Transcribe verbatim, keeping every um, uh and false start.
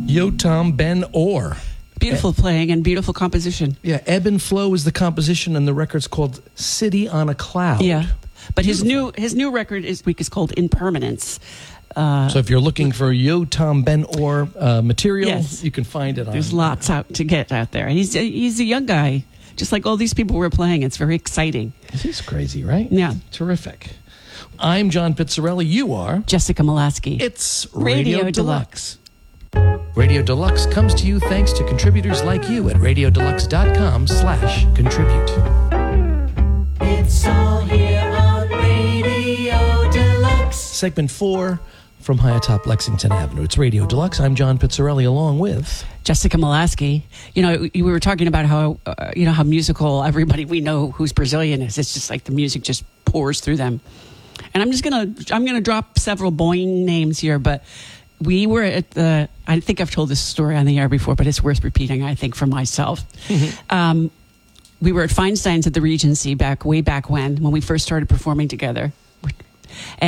Yotam Ben Orr. Beautiful playing and beautiful composition. Yeah, Ebb and Flow is the composition, and the record's called City on a Cloud. Yeah, but his new his new record this week is called Impermanence. Uh, so if you're looking for Yotam Ben Orr uh, material, yes. you can find it on. There's lots out to get out there. He's a, he's a young guy, just like all these people we're playing. It's very exciting. He's crazy, right? Yeah. Terrific. I'm John Pizzarelli. You are? Jessica Molaski. It's Radio, Radio Deluxe. Radio Deluxe comes to you thanks to contributors like you at radiodeluxe.com slash contribute. It's all here on Radio Deluxe. Segment four from high atop Lexington Avenue. It's Radio Deluxe. I'm John Pizzarelli along with... Jessica Molaski. You know, we were talking about how, uh, you know, how musical everybody we know who's Brazilian is. It's just like the music just pours through them. And I'm just going to, I'm going to drop several Boeing names here, but... We were at the, I think I've told this story on the air before, but it's worth repeating, I think, for myself. Mm-hmm. Um, we were at Feinstein's at the Regency back way back when, when we first started performing together.